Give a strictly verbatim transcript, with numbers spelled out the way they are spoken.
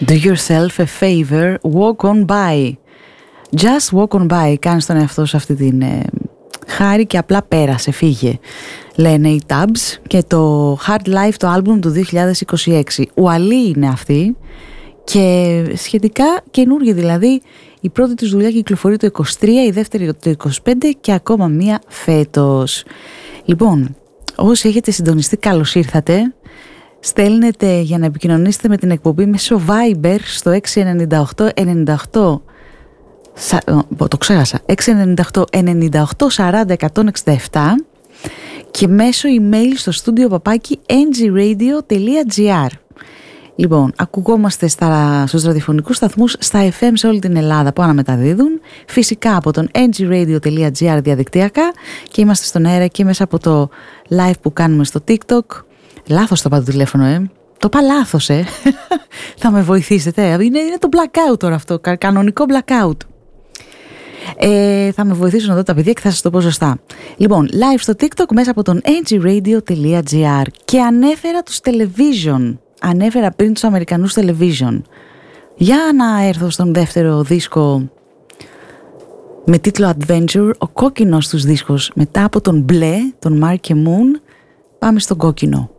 Do yourself a favor, walk on by. Just walk on by. Κάνεις τον εαυτό σου αυτή την ε, χάρη και απλά πέρασε, φύγε. Λένε οι Tabs και το Hard Life, το άλμπουμ του δύο χιλιάδες είκοσι έξι. Ουαλή είναι αυτή και σχετικά καινούργια, δηλαδή η πρώτη της δουλειά κυκλοφορεί το είκοσι τρία, η δεύτερη το είκοσι πέντε και ακόμα μία φέτος. Λοιπόν, όσοι έχετε συντονιστεί, καλώς ήρθατε. Στέλνετε για να επικοινωνήσετε με την εκπομπή μέσω Viber στο έξι εννιά οκτώ εννιά οκτώ, το ξέχασα, έξι εννιά οκτώ εννιά οκτώ σαράντα εκατόν εξήντα επτά και μέσω email στο στούντιο παπάκι εν τζι radio τελεία τζι άρ. Λοιπόν, ακουγόμαστε στα, στους ραδιοφωνικούς σταθμούς στα εφ εμ σε όλη την Ελλάδα που αναμεταδίδουν, φυσικά από τον εν τζι radio τελεία τζι άρ διαδικτυακά, και είμαστε στον αέρα και μέσα από το live που κάνουμε στο TikTok. Λάθος το είπα το τηλέφωνο, ε. Το είπα λάθος, ε. Θα με βοηθήσετε. Είναι, είναι το blackout τώρα αυτό, κα, κανονικό blackout. Ε, θα με βοηθήσουν εδώ τα παιδιά και θα σας το πω σωστά. Λοιπόν, live στο TikTok μέσα από τον εν τζι radio τελεία τζι άρ. Και ανέφερα τους television. Ανέφερα πριν τους Αμερικανούς television. Για να έρθω στον δεύτερο δίσκο με τίτλο Adventure, ο κόκκινος τους δίσκος μετά από τον μπλε, τον Mark και Moon. Πάμε στον κόκκινο.